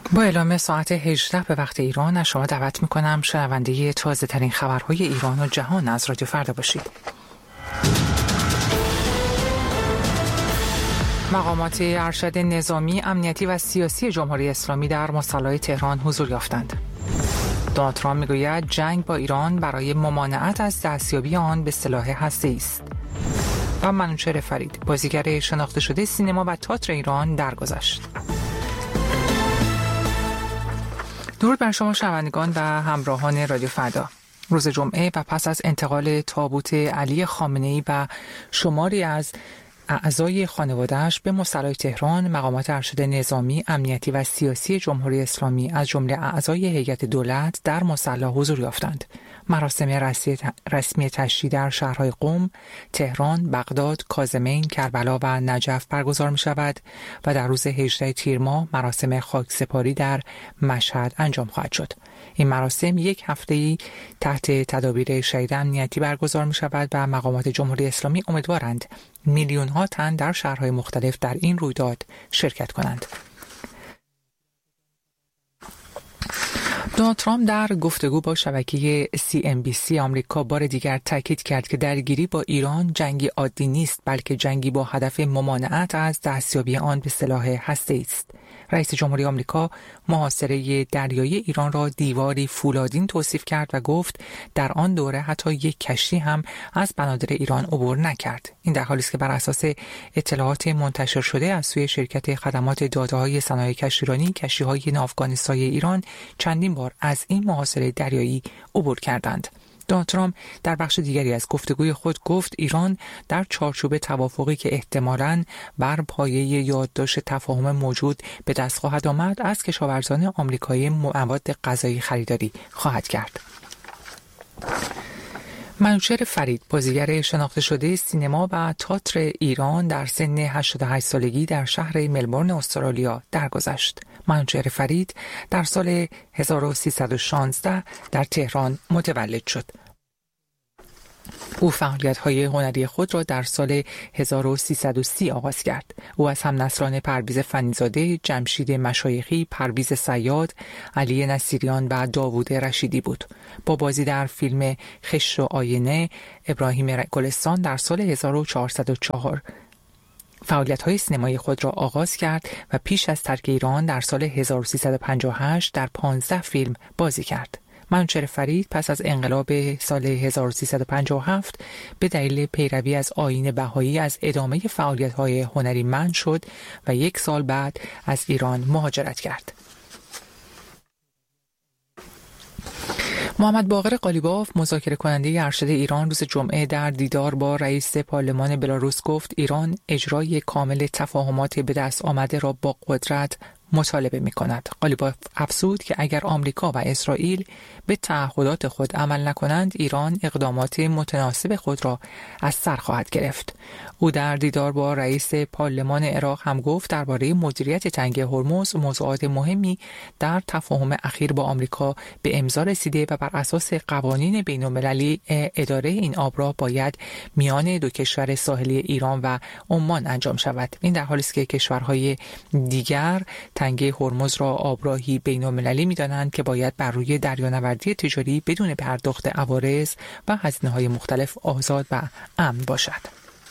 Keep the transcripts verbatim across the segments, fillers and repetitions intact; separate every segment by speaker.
Speaker 1: با اعلام ساعت هجده به وقت ایران از شما دعوت میکنم شنونده تازه ترین خبرهای ایران و جهان از رادیو فردا باشید. مقامات ارشد نظامی، امنیتی و سیاسی جمهوری اسلامی در مصلی تهران حضور یافتند. دونالد ترامپ میگوید جنگ با ایران برای ممانعت از دستیابی آن به سلاح هسته‌ای است. و منوچهر فرید، بازیگر شناخته شده سینما و تئاتر ایران، درگذشت. درود بر شما شنوندگان و همراهان رادیو فردا. روز جمعه و پس از انتقال تابوت علی خامنه‌ای و شماری از اعضای خانواده‌اش به مصلی تهران، مقامات ارشد نظامی، امنیتی و سیاسی جمهوری اسلامی از جمله اعضای هیئت دولت در مصلی حضور یافتند. مراسم رسمی تشییع در شهرهای قم، تهران، بغداد، کاظمین، کربلا و نجف برگزار می شود و در روز هجده تیر ماه مراسم خاکسپاری در مشهد انجام خواهد شد. این مراسم یک هفته‌ای تحت تدابیر شدید امنیتی برگزار می شود و مقامات جمهوری اسلامی امیدوارند میلیون ها تن در شهرهای مختلف در این رویداد شرکت کنند. دونالد ترامپ در گفتگو با شبکه سی ام بی سی آمریکا بار دیگر تاکید کرد که درگیری با ایران جنگی عادی نیست، بلکه جنگی با هدف ممانعت از دستیابی آن به سلاح هسته‌ای است. رئیس جمهوری آمریکا محاصره دریایی ایران را دیواری فولادین توصیف کرد و گفت در آن دوره حتی یک کشتی هم از بنادر ایران عبور نکرد. این در حالی است که بر اساس اطلاعات منتشر شده از سوی شرکت خدمات داده‌های صنایع کشتیرانی، کشتی‌های ناوگان سایه ایران چندین بار از این محاصره دریایی عبور کردند. دونالد ترامپ در بخش دیگری از گفتگوی خود گفت ایران در چارچوب توافقی که احتمالاً بر پایه یادداشت تفاهم موجود به دست خواهد آمد از کشاورزان آمریکایی مواد غذایی خریداری خواهد کرد. منوچهر فرید، بازیگر شناخته شده سینما و تئاتر ایران، در سن هشتاد و هشت سالگی در شهر ملبورن استرالیا درگذشت. منوچهر فرید در سال هزار و سیصد و شانزده در تهران متولد شد. او فعالیت‌های هنری خود را در سال هزار و سیصد و سی آغاز کرد. او از همنسلان پرویز فنیزاده، جمشید مشایخی، پرویز صیاد، علی نصیریان و داوود رشیدی بود. با بازی در فیلم خش و آینه، ابراهیم گلستان در سال هزار و چهارصد و چهار فعالیت‌های سینمایی خود را آغاز کرد و پیش از ترک ایران در سال هزار و سیصد و پنجاه و هشت در پانزده فیلم بازی کرد. منوچهر فرید پس از انقلاب سال هزار و سیصد و پنجاه و هفت به دلیل پیروی از آیین بهایی از ادامه فعالیت‌های هنری منع شد و یک سال بعد از ایران مهاجرت کرد. محمد باقر قالیباف، مذاکره کننده ارشد ایران، روز جمعه در دیدار با رئیس پارلمان بلاروس گفت ایران اجرای کامل تفاهمات به دست آمده را با قدرت مطالبه می کند. قالیباف افزود که اگر آمریکا و اسرائیل به تعهدات خود عمل نکنند، ایران اقدامات متناسب خود را از سر خواهد گرفت. او در دیدار با رئیس پارلمان عراق هم گفت درباره مدیریت تنگه هرمز موضوعات مهمی در تفاهم اخیر با آمریکا به امضا رسیده و بر اساس قوانین بین‌المللی اداره این آب را باید میان دو کشور ساحلی ایران و عمان انجام شود. این در حالی است که کشورهای دیگر تنگه هرمز را آبراهی بین‌المللی می‌دانند که باید بر روی دریانوردی تجاری بدون پرداخت عوارض و هزینه‌های مختلف آزاد و امن باشد.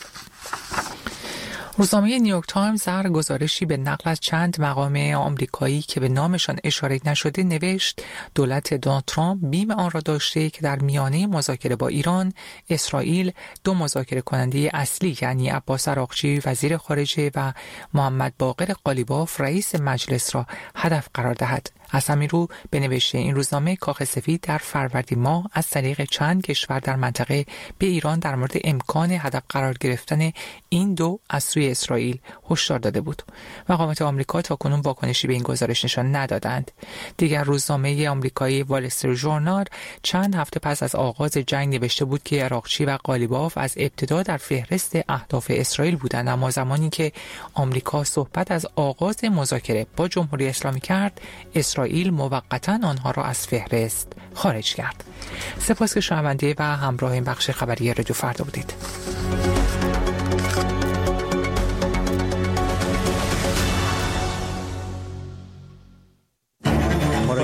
Speaker 1: روزنامه نیویورک تایمز در گزارشی به نقل از چند مقام آمریکایی که به نامشان اشاره نشده نوشت دولت دونالد ترامپ بیم آن را داشته که در میانه مذاکره با ایران، اسرائیل دو مذاکره کننده اصلی یعنی عباس عراقچی وزیر خارجه و محمد باقر قالیباف رئیس مجلس را هدف قرار دهد. از همین رو به نوشته این روزنامه کاخ سفید در فروردین ماه از طریق چند کشور در منطقه به ایران در مورد امکان هدف قرار گرفتن این دو از سوی اسرائیل هشدار داده بود. مقامات آمریکا تاکنون واکنشی به این گزارش نشان ندادند. دیگر روزنامه آمریکایی وال استریت ژورنال چند هفته پس از آغاز جنگ نوشته بود که عراقچی و قالیباف از ابتدا در فهرست اهداف اسرائیل بودند، اما زمانی که آمریکا صحبت از آغاز مذاکره با جمهوری اسلامی کرد، اسرائیل موقتاً آنها را از فهرست خارج کرد. سپاس که شنونده و همراه این بخش خبری رادیو فردا بودید.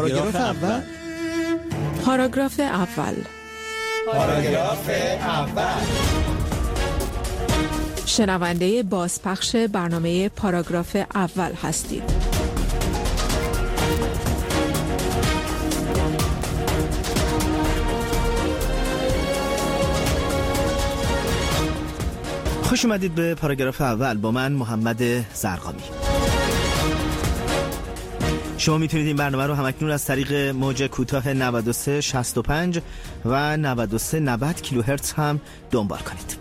Speaker 2: پاراگراف اول
Speaker 3: پاراگراف اول
Speaker 2: پاراگراف اول
Speaker 3: شنونده بازپخش برنامه پاراگراف اول هستید.
Speaker 2: خوش اومدید به پاراگراف اول با من محمد زرقامی. شما میتونید این برنامه رو همکنون از طریق موج کوتاه نود و سه شصت و پنج و نود و سه نود کیلوهرتز هم دنبال کنید.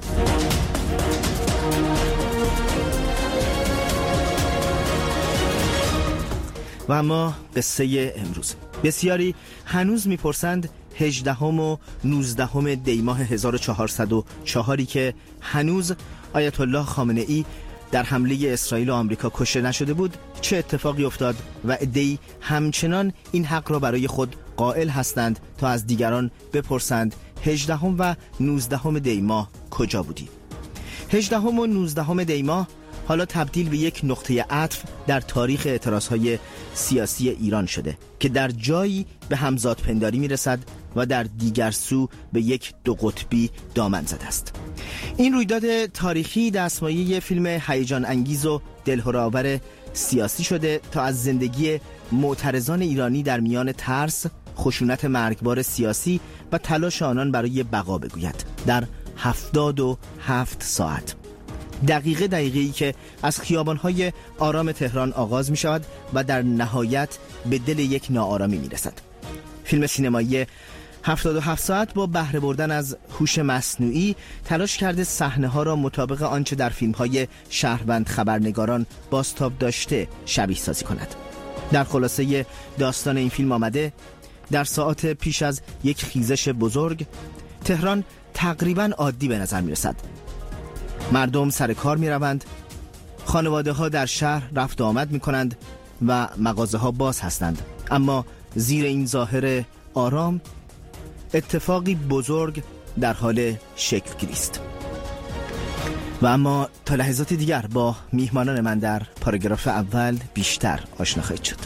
Speaker 2: و اما قصه امروز. بسیاری هنوز میپرسند هجدهم و نوزدهم دی ماه هزار و چهارصد و چهار که هنوز آیت الله خامنه ای در حمله اسرائیل و آمریکا کشته نشده بود چه اتفاقی افتاد و عده‌ای همچنان این حق را برای خود قائل هستند تا از دیگران بپرسند هجدهم و نوزدهم دی ماه کجا بودی؟ هجدهم و نوزدهم دی ماه حالا تبدیل به یک نقطه عطف در تاریخ اعتراضهای سیاسی ایران شده که در جایی به همزاد پنداری میرسد و در دیگر سو به یک دو قطبی دامن زده است. این رویداد تاریخی دستمایه فیلم هیجان انگیز و دلهره‌آور سیاسی شده تا از زندگی معترضان ایرانی در میان ترس، خشونت مرگبار سیاسی و تلاش آنان برای بقا بگوید در هفتاد و هفت ساعت. دقیقه دقیقه‌ای که از خیابان‌های آرام تهران آغاز می شود و در نهایت به دل یک ناآرامی می رسد. فیلم سینمایی هفتاد و هفت ساعت با بهره بردن از هوش مصنوعی تلاش کرده صحنه‌ها را مطابق آنچه در فیلم‌های شهروند خبرنگاران بازتاب داشته شبیه سازی کند. در خلاصه داستان این فیلم آمده در ساعات پیش از یک خیزش بزرگ تهران تقریباً عادی به نظر می رسد. مردم سر کار می روند، خانواده ها در شهر رفت و آمد می کنند و مغازه ها باز هستند، اما زیر این ظاهر آرام اتفاقی بزرگ در حال شکل گیری است. و اما تا لحظات دیگر با میهمانان من در پاراگراف اول بیشتر آشنا خواهید شد.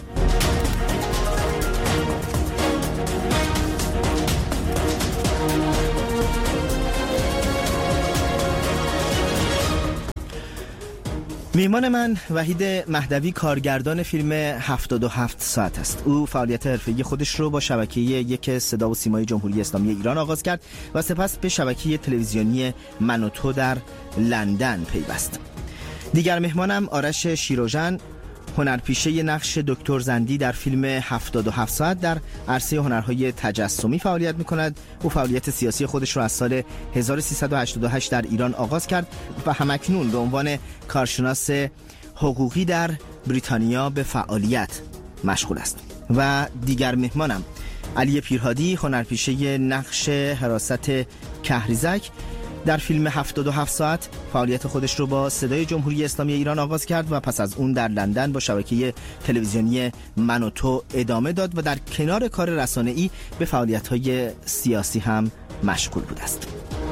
Speaker 2: میهمان من وحید مهدوی کارگردان فیلم هفتاد و هفت ساعت است. او فعالیت حرفه‌ای خودش رو با شبکه یک صدا و سیمای جمهوری اسلامی ایران آغاز کرد و سپس به شبکه تلویزیونی من و تو در لندن پیوست. دیگر مهمانم آرش شیروژن، هنرپیشه نقش دکتر زندی در فیلم هفتاد و هفت ساعت در عرصه هنرهای تجسمی فعالیت می‌کند. او فعالیت سیاسی خودش را از سال هزار و سیصد و هشتاد و هشت در ایران آغاز کرد و همکنون به عنوان کارشناس حقوقی در بریتانیا به فعالیت مشغول است. و دیگر مهمانم علی پیرهادی، هنرپیشه نقش حراست کهریزک در فیلم هفتاد و هفت ساعت فعالیت خودش رو با صدای جمهوری اسلامی ایران آغاز کرد و پس از اون در لندن با شبکه تلویزیونی من و تو ادامه داد و در کنار کار رسانه‌ای به فعالیت‌های سیاسی هم مشغول بود است.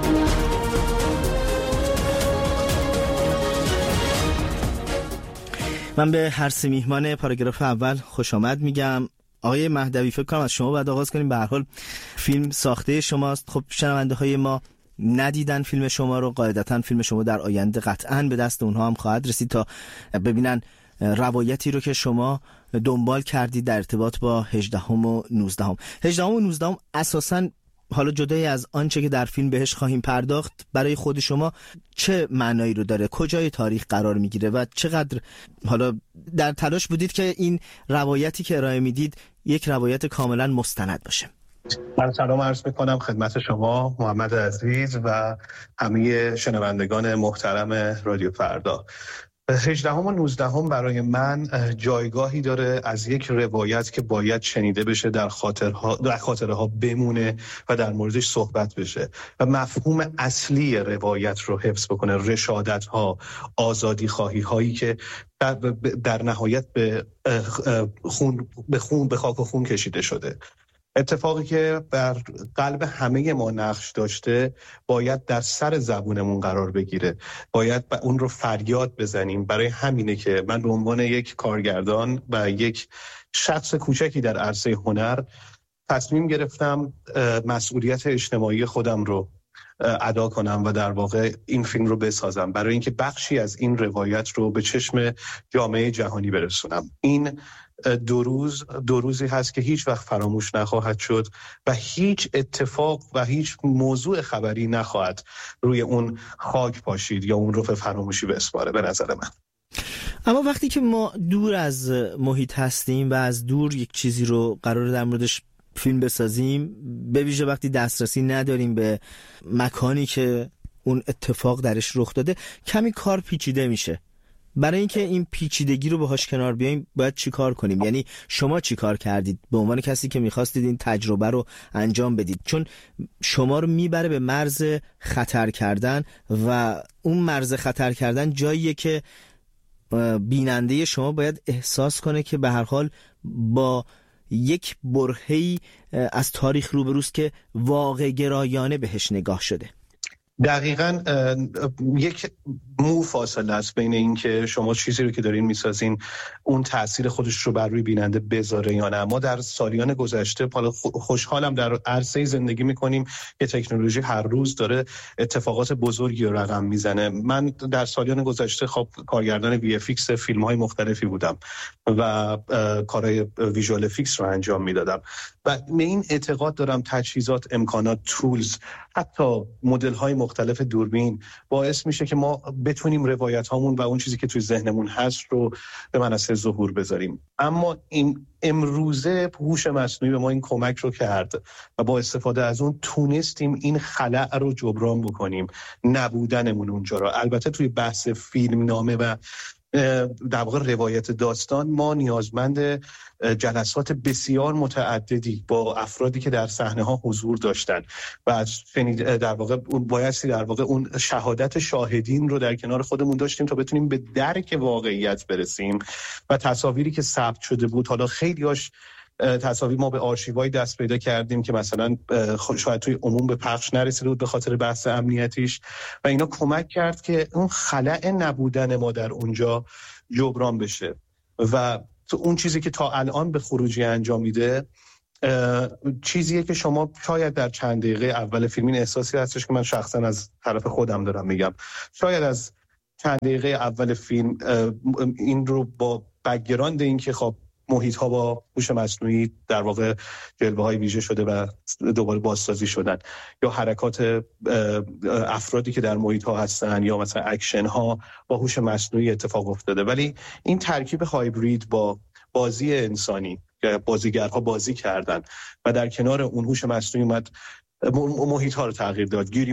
Speaker 2: من به هر سه میهمان پاراگراف اول خوش آمد میگم. آقای مهدوی، فکر کنم از شما بعد آغاز کنیم. به هر حال فیلم ساخته شماست. خب شنونده های ما ندیدن فیلم شما رو، قاعدتا فیلم شما در آینده قطعاً به دست اونها هم خواهد رسید تا ببینن روایتی رو که شما دنبال کردید در ارتباط با هجدهم و نوزدهم. هجدهم و نوزدهم اساساً حالا جدای از آنچه که در فیلم بهش خواهیم پرداخت برای خود شما چه معنایی رو داره؟ کجای تاریخ قرار میگیره و چقدر حالا در تلاش بودید که این روایتی که ارائه میدید یک روایت کاملا مستند باشه؟
Speaker 4: من سلام عرض میکنم خدمت شما محمد عزیز و همه شنوندگان محترم رادیو فردا. هجدهم و نوزدهم برای من جایگاهی داره از یک روایت که باید شنیده بشه، در خاطرها در خاطره ها بمونه و در موردش صحبت بشه و مفهوم اصلی روایت رو حفظ بکنه، رشادت ها، آزادی خواهی هایی که در, در نهایت به خون به خون به خاک و خون کشیده شده. اتفاقی که بر قلب همه ما نقش داشته باید در سر زبونمون قرار بگیره، باید اون رو فریاد بزنیم. برای همینه که من به عنوان یک کارگردان و یک شخص کوچکی در عرصه هنر تصمیم گرفتم مسئولیت اجتماعی خودم رو ادا کنم و در واقع این فیلم رو بسازم برای اینکه بخشی از این روایت رو به چشم جامعه جهانی برسونم. این دو روز دو روزی هست که هیچ وقت فراموش نخواهد شد و هیچ اتفاق و هیچ موضوع خبری نخواهد روی اون خاک پاشید یا اون رو به فراموشی بسپاره به نظر من.
Speaker 2: اما وقتی که ما دور از محیط هستیم و از دور یک چیزی رو قراره در موردش فیلم بسازیم، به ویژه وقتی دسترسی نداریم به مکانی که اون اتفاق درش رخ داده، کمی کار پیچیده میشه. برای اینکه این پیچیدگی رو باهاش کنار بیاییم باید چی کار کنیم؟ یعنی شما چی کار کردید به عنوان کسی که میخواستید این تجربه رو انجام بدید؟ چون شما رو میبره به مرز خطر کردن و اون مرز خطر کردن جاییه که بیننده شما باید احساس کنه که به هر حال با یک برهه‌ای از تاریخ روبروست که واقع گرایانه بهش نگاه شده.
Speaker 4: دقیقاً یک مو فاصله است بین این که شما چیزی رو که دارین میسازین اون تأثیر خودش رو بر روی بیننده بذاره یا نه. ما در سالیان گذشته، حالا خوشحالم در عرصه زندگی میکنیم که تکنولوژی هر روز داره اتفاقات بزرگی رو رقم میزنه. من در سالیان گذشته خب کارگردان وی اف ایکس فیلم‌های مختلفی بودم و کارهای ویژوال افیکس رو انجام میدادم و به این اعتقاد دارم تجهیزات، امکانات، تولز، حتی مدل‌های مختلف دوربین باعث میشه که ما بتونیم روایت هامون و اون چیزی که توی ذهنمون هست رو به منصه ظهور بذاریم. اما این امروزه هوش مصنوعی به ما این کمک رو کرد و با استفاده از اون تونستیم این خلأ رو جبران بکنیم، نبودنمون اونجا رو. البته توی بحث فیلم نامه و در واقع روایت داستان ما نیازمند جلسات بسیار متعددی با افرادی که در صحنه ها حضور داشتن و در واقع بایستی در واقع اون شهادت شاهدین رو در کنار خودمون داشتیم تا بتونیم به درک واقعیت برسیم. و تصاویری که ثبت شده بود، حالا خیلیاش تصاویر ما به آرشیوهای دست پیدا کردیم که مثلا شاید توی عموم به پخش نرسیده بود به خاطر بحث امنیتیش و اینا کمک کرد که اون خلأ نبودن ما در اونجا جبران بشه. و تو اون چیزی که تا الان به خروجی انجام میده چیزیه که شما شاید در چند دقیقه اول فیلم، این احساسی هستش که من شخصا از طرف خودم دارم میگم، شاید از چند دقیقه اول فیلم این رو با بک‌گراند این که خب محیط ها با هوش مصنوعی در واقع جلوه های ویژه شده و دوباره بازسازی شدن، یا حرکات افرادی که در محیط ها هستن، یا مثلا اکشن ها با هوش مصنوعی اتفاق افتاده، ولی این ترکیب هایبرید با بازی انسانی که بازیگرها بازی کردن و در کنار اون هوش مصنوعی اومد محیط ها رو تغییر داد. گیری